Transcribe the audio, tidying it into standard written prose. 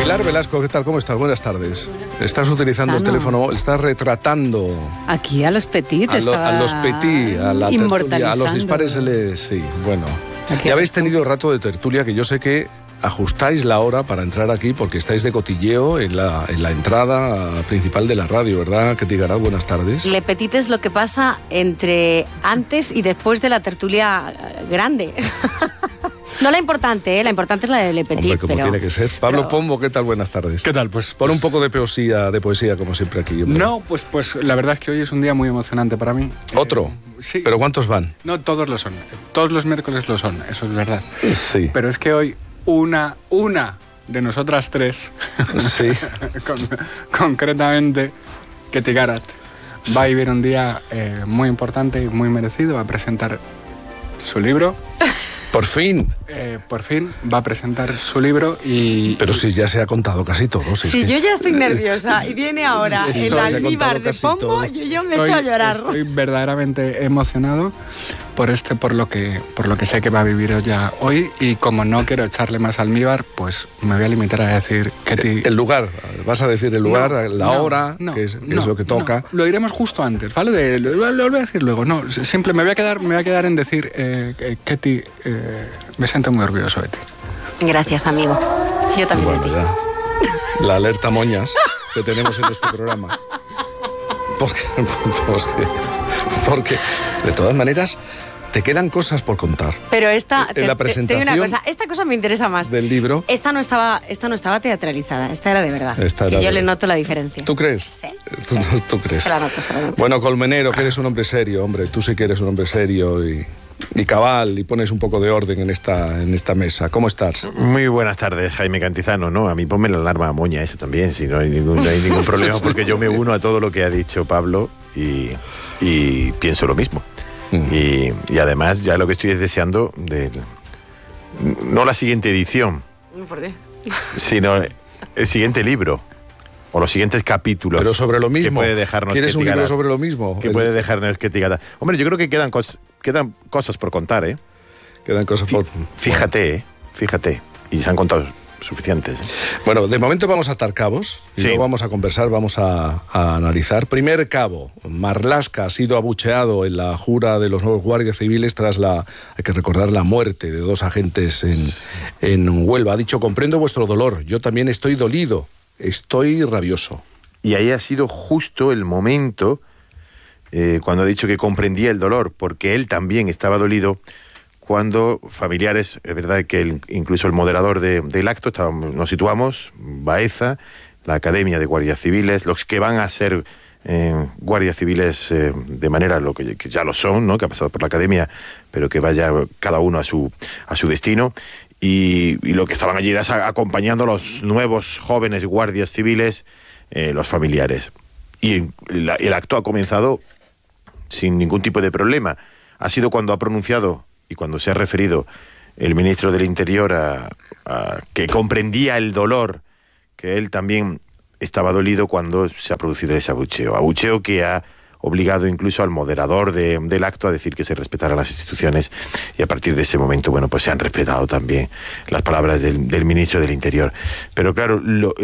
Pilar Velasco, ¿qué tal? ¿Cómo estás? Buenas tardes. Estás utilizando el teléfono, estás retratando... Aquí a los Petit, a los Petit, a la tertulia, a los dispares, sí, bueno. Aquí ya habéis tenido rato de tertulia, que yo sé que ajustáis la hora para entrar aquí porque estáis de cotilleo en la entrada principal de la radio, ¿verdad? Ketty Garat, buenas tardes. Le Petit es lo que pasa entre antes y después de la tertulia grande. No la importante, la importante es la de Le Petit. Hombre, como tiene que ser. Pablo Pombo, ¿qué tal? Buenas tardes. ¿Qué tal? Pues pon un poco de poesía como siempre aquí. Hombre. No, pues la verdad es que hoy es un día muy emocionante para mí. ¿Otro? Sí. ¿Pero cuántos van? No, todos lo son. Todos los miércoles lo son, eso es verdad. Sí. Pero es que hoy una de nosotras tres, sí. concretamente Ketty Garat, va a vivir un día muy importante y muy merecido. Va a presentar su libro. Por fin Va a presentar su libro y... Pero si ya se ha contado casi todo. Si yo ya estoy nerviosa y viene ahora el almíbar de Pombo, yo me echo a llorar. Estoy verdaderamente emocionado por lo que sé que va a vivir ella hoy, y como no quiero echarle más almíbar, pues me voy a limitar a decir Ketty... El lugar, vas a decir el lugar, la hora, que es lo que toca. Lo diremos justo antes, ¿vale? Lo voy a decir luego. No, simple, me voy a quedar en decir, Ketty, me siento muy orgulloso de ti. Gracias, amigo. Yo también. Bueno, ya. La alerta moñas que tenemos en este programa. Porque de todas maneras, te quedan cosas por contar. Pero en la presentación, te digo una cosa, esta cosa me interesa más. Del libro. Esta no estaba teatralizada, esta era de verdad. Yo le noto la diferencia. ¿Tú crees? Sí. ¿Tú crees? Se la noto. Bueno, Colmenero, que eres un hombre serio, hombre. Tú sí que eres un hombre serio y cabal, y pones un poco de orden en esta mesa. ¿Cómo estás? Muy buenas tardes, Jaime Cantizano, ¿no? A mí ponme la alarma moña esa también, si no hay ningún problema, porque yo me uno a todo lo que ha dicho Pablo y pienso lo mismo. Y además ya lo que estoy es deseando no la siguiente edición, ¿Por qué? sino el siguiente libro o los siguientes capítulos. Pero sobre lo mismo. ¿Quieres un libro sobre lo mismo? Que puede dejarnos Ketty Garat. Hombre, yo creo que quedan cosas por contar, ¿eh? Quedan cosas por... Fíjate. Y se han contado suficientes. Bueno, de momento vamos a atar cabos y luego vamos a conversar, vamos a analizar. Primer cabo, Marlaska ha sido abucheado en la jura de los nuevos guardias civiles tras hay que recordar, la muerte de 2 agentes en Huelva. Ha dicho: comprendo vuestro dolor, yo también estoy dolido, estoy rabioso. Y ahí ha sido justo el momento cuando ha dicho que comprendía el dolor, porque él también estaba dolido, cuando familiares, es verdad que incluso el moderador del acto, nos situamos, Baeza, la Academia de Guardias Civiles, los que van a ser guardias civiles de manera que ya lo son, ¿no? Que ha pasado por la Academia, pero que vaya cada uno a su destino, y lo que estaban allí era acompañando a los nuevos jóvenes guardias civiles, los familiares. Y el acto ha comenzado sin ningún tipo de problema. Ha sido cuando ha pronunciado y cuando se ha referido el ministro del Interior a que comprendía el dolor, que él también estaba dolido cuando se ha producido ese abucheo que ha obligado incluso al moderador del acto a decir que se respetaran las instituciones, y a partir de ese momento, bueno, pues se han respetado también las palabras del ministro del Interior. Pero claro,